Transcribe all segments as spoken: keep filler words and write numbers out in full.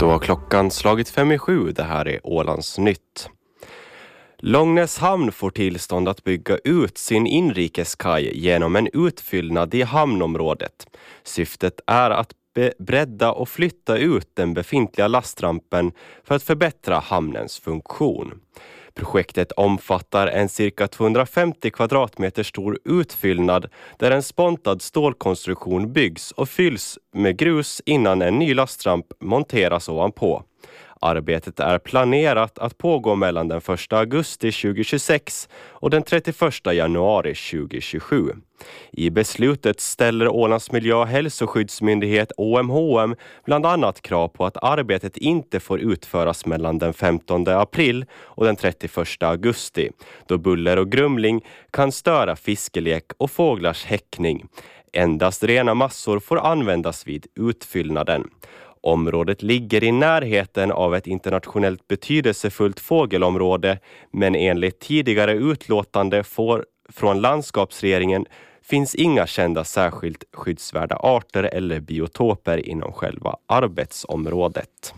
Då har klockan slagit fem i sju. Det här är Ålands nytt. Långnäs hamn får tillstånd att bygga ut sin inrikeskaj genom en utfyllnad i hamnområdet. Syftet är att bredda och flytta ut den befintliga lastrampen för att förbättra hamnens funktion. Projektet omfattar en cirka tvåhundrafemtio kvadratmeter stor utfyllnad där en spontad stålkonstruktion byggs och fylls med grus innan en ny lastramp monteras ovanpå. Arbetet är planerat att pågå mellan den första augusti tjugohundratjugosex och den trettioförsta januari tjugohundratjugosju. I beslutet ställer Ålands miljö- och hälsoskyddsmyndighet O M H M bland annat krav på att arbetet inte får utföras mellan den femtonde april och den trettioförsta augusti, då buller och grumling kan störa fiskelek och fåglars häckning. Endast rena massor får användas vid utfyllnaden. Området ligger i närheten av ett internationellt betydelsefullt fågelområde, men enligt tidigare utlåtande får, från landskapsregeringen finns inga kända särskilt skyddsvärda arter eller biotoper inom själva arbetsområdet.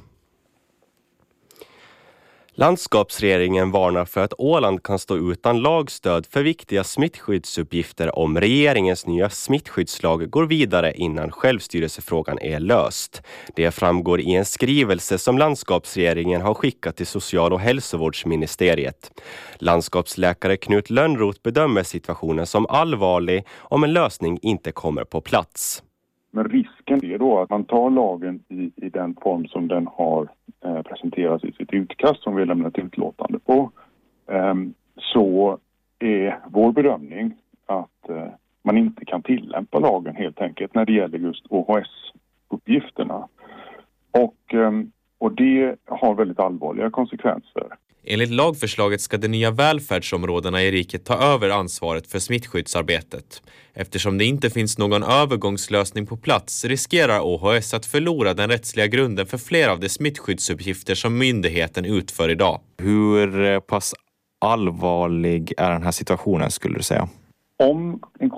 Landskapsregeringen varnar för att Åland kan stå utan lagstöd för viktiga smittskyddsuppgifter om regeringens nya smittskyddslag går vidare innan självstyrelsefrågan är löst. Det framgår i en skrivelse som landskapsregeringen har skickat till social- och hälsovårdsministeriet. Landskapsläkare Knut Lönnroth bedömer situationen som allvarlig om en lösning inte kommer på plats. Men risken är då att man tar lagen i, i den form som den har eh, presenterats i sitt utkast som vi har lämnat utlåtande på. Eh, så är vår bedömning att eh, man inte kan tillämpa lagen helt enkelt när det gäller just O H S-uppgifterna. Och, eh, och det har väldigt allvarliga konsekvenser. Enligt lagförslaget ska de nya välfärdsområdena i riket ta över ansvaret för smittskyddsarbetet. Eftersom det inte finns någon övergångslösning på plats riskerar O H S att förlora den rättsliga grunden för flera av de smittskyddsuppgifter som myndigheten utför idag. Hur pass allvarlig är den här situationen skulle du säga? Om en